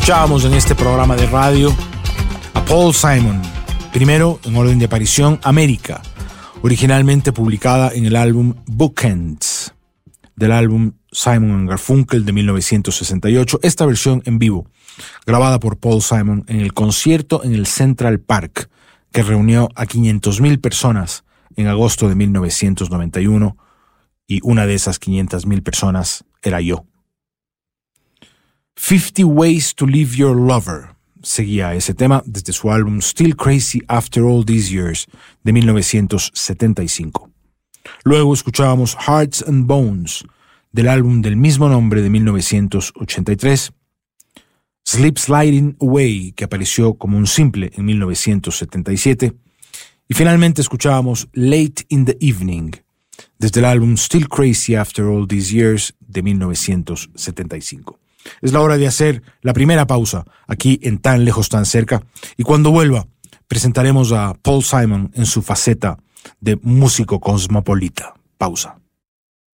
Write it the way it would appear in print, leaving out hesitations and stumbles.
Escuchábamos en este programa de radio a Paul Simon, primero en orden de aparición América, originalmente publicada en el álbum Bookends del álbum Simon & Garfunkel de 1968, esta versión en vivo, grabada por Paul Simon en el concierto en el Central Park, que reunió a 500,000 personas en agosto de 1991, y una de esas 500,000 personas era yo. 50 Ways to Leave Your Lover seguía ese tema desde su álbum Still Crazy After All These Years de 1975. Luego escuchábamos Hearts and Bones del álbum del mismo nombre de 1983, Sleep Sliding Away, que apareció como un simple en 1977, y finalmente escuchábamos Late in the Evening desde el álbum Still Crazy After All These Years de 1975. Es la hora de hacer la primera pausa aquí en Tan Lejos Tan Cerca, y cuando vuelva presentaremos a Paul Simon en su faceta de músico cosmopolita. Pausa.